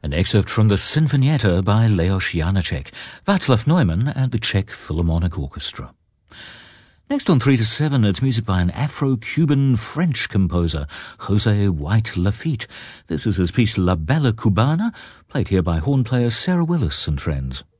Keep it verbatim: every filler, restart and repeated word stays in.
An excerpt from the Sinfonietta by Leos Janáček, Václav Neumann and the Czech Philharmonic Orchestra. Next on three to seven, it's music by an Afro-Cuban French composer, José White Lafitte. This is his piece La Bella Cubana, played here by horn player Sarah Willis and friends.